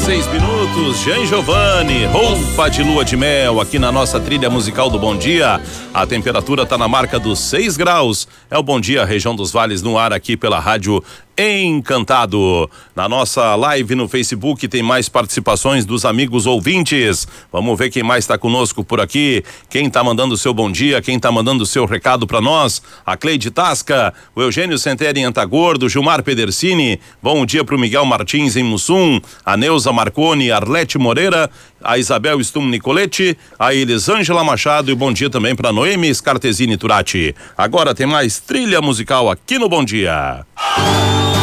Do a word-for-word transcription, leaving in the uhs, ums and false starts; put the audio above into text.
seis minutos, Jean Giovanni, roupa de lua de mel, aqui na nossa trilha musical do Bom Dia. A temperatura tá na marca dos seis graus. É o Bom Dia, região dos Vales, no ar aqui pela Rádio Encantado. Na nossa live no Facebook tem mais participações dos amigos ouvintes. Vamos ver quem mais está conosco por aqui. Quem tá mandando o seu bom dia, quem tá mandando o seu recado para nós. A Cleide Tasca, o Eugênio Senteri em Antagordo, Gilmar Pedersini. Bom dia pro Miguel Martins em Mussum, a Neuza Marconi, Arlete Moreira, a Isabel Stum Nicoletti, a Elisângela Machado e bom dia também para Noemi Scartesini Turati. Agora tem mais trilha musical aqui no Bom Dia.